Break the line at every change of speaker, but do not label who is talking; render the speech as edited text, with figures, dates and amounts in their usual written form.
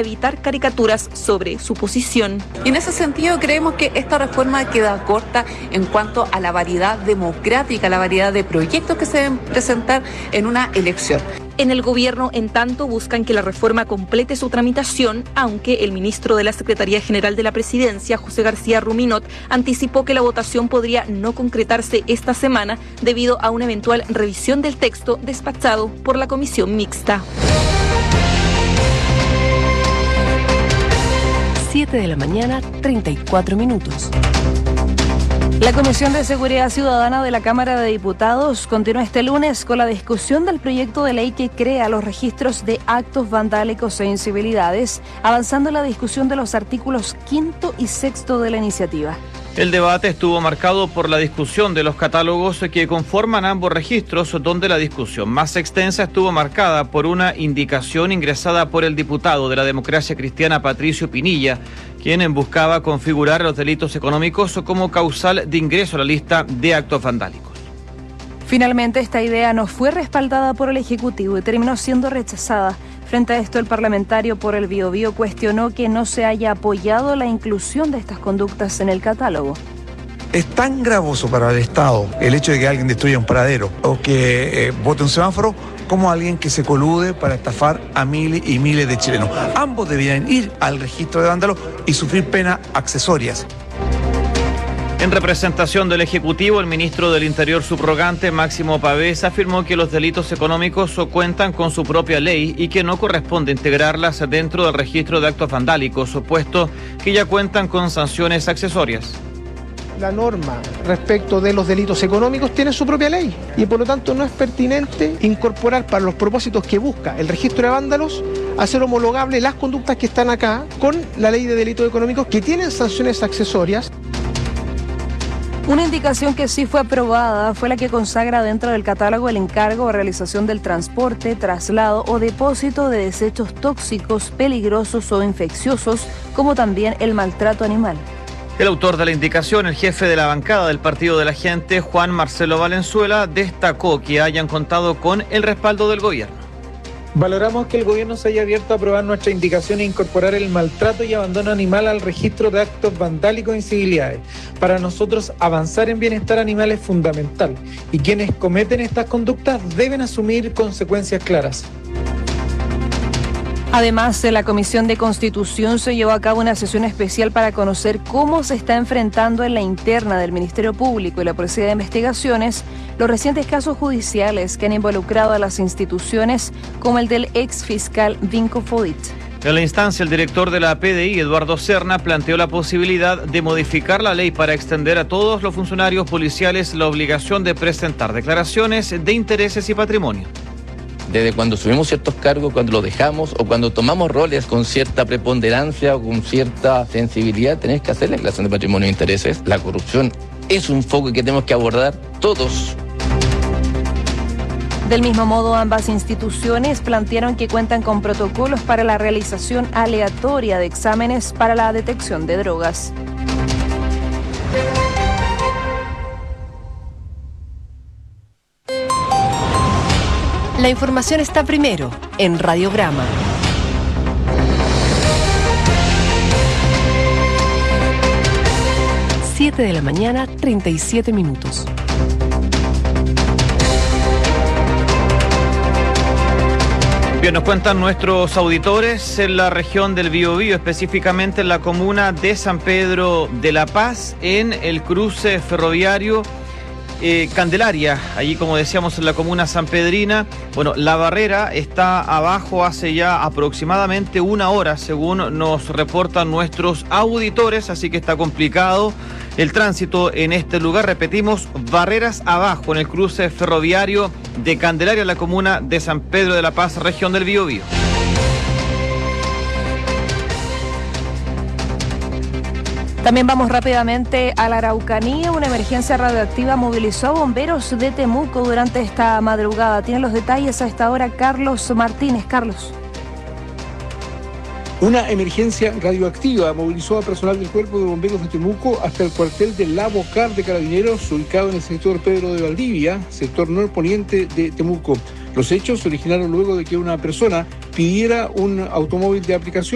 evitar caricaturas sobre su posición.
Y en ese sentido creemos que esta reforma queda corta en cuanto a la variedad democrática, la variedad de proyectos que se deben presentar en una elección.
En el gobierno, en tanto, buscan que la reforma complete su tramitación, aunque el ministro de la Secretaría General de la Presidencia, José García Ruminot, anticipó que la votación podría no concretarse esta semana debido a una eventual revisión del texto despachado por la comisión mixta.
7 de la mañana, 34 minutos.
La Comisión de Seguridad Ciudadana de la Cámara de Diputados continúa este lunes con la discusión del proyecto de ley que crea los registros de actos vandálicos e incivilidades, avanzando la discusión de los artículos 5 y 6 de la iniciativa.
El debate estuvo marcado por la discusión de los catálogos que conforman ambos registros, donde la discusión más extensa estuvo marcada por una indicación ingresada por el diputado de la Democracia Cristiana Patricio Pinilla, quien buscaba configurar los delitos económicos como causal de ingreso a la lista de actos vandálicos.
Finalmente, esta idea no fue respaldada por el Ejecutivo y terminó siendo rechazada. Frente a esto, el parlamentario por el Biobío cuestionó que no se haya apoyado la inclusión de estas conductas en el catálogo.
Es tan gravoso para el Estado el hecho de que alguien destruya un paradero o que bote un semáforo como alguien que se colude para estafar a miles y miles de chilenos. Ambos debían ir al registro de vándalos y sufrir penas accesorias.
En representación del Ejecutivo, el ministro del Interior subrogante, Máximo Pavés, afirmó que los delitos económicos cuentan con su propia ley y que no corresponde integrarlas dentro del registro de actos vandálicos, puesto que ya cuentan con sanciones accesorias.
La norma respecto de los delitos económicos tiene su propia ley y por lo tanto no es pertinente incorporar para los propósitos que busca el registro de vándalos hacer homologable las conductas que están acá con la ley de delitos económicos que tienen sanciones accesorias.
Una indicación que sí fue aprobada fue la que consagra dentro del catálogo el encargo o realización del transporte, traslado o depósito de desechos tóxicos, peligrosos o infecciosos, como también el maltrato animal.
El autor de la indicación, el jefe de la bancada del Partido de la Gente, Juan Marcelo Valenzuela, destacó que hayan contado con el respaldo del gobierno.
Valoramos que el gobierno se haya abierto a aprobar nuestra indicación e incorporar el maltrato y abandono animal al registro de actos vandálicos e incivilidades. Para nosotros, avanzar en bienestar animal es fundamental y quienes cometen estas conductas deben asumir consecuencias claras.
Además, en la Comisión de Constitución se llevó a cabo una sesión especial para conocer cómo se está enfrentando en la interna del Ministerio Público y la Policía de Investigaciones los recientes casos judiciales que han involucrado a las instituciones, como el del ex fiscal Vinko Fodit.
En la instancia, el director de la PDI, Eduardo Serna, planteó la posibilidad de modificar la ley para extender a todos los funcionarios policiales la obligación de presentar declaraciones de intereses y patrimonio.
Desde cuando subimos ciertos cargos, cuando los dejamos o cuando tomamos roles con cierta preponderancia o con cierta sensibilidad, tenés que hacer la declaración de patrimonio e intereses. La corrupción es un foco que tenemos que abordar todos.
Del mismo modo, ambas instituciones plantearon que cuentan con protocolos para la realización aleatoria de exámenes para la detección de drogas.
La información está primero en Radiograma. Siete de la mañana, 37 minutos.
Bien, nos cuentan nuestros auditores en la región del Biobío, específicamente en la comuna de San Pedro de la Paz, en el cruce ferroviario Candelaria, allí como decíamos en la comuna sanpedrina. Bueno, la barrera está abajo hace ya aproximadamente una hora, según nos reportan nuestros auditores, así que está complicado el tránsito en este lugar. Repetimos, barreras abajo en el cruce ferroviario de Candelaria, en la comuna de San Pedro de la Paz, región del Biobío.
También vamos rápidamente a la Araucanía. Una emergencia radioactiva movilizó a bomberos de Temuco durante esta madrugada. Tiene los detalles a esta hora Carlos Martínez. Carlos.
Una emergencia radioactiva movilizó a personal del Cuerpo de Bomberos de Temuco hasta el cuartel del La Bocar de Carabineros, ubicado en el sector Pedro de Valdivia, sector norponiente de Temuco. Los hechos se originaron luego de que una persona pidiera un automóvil de aplicación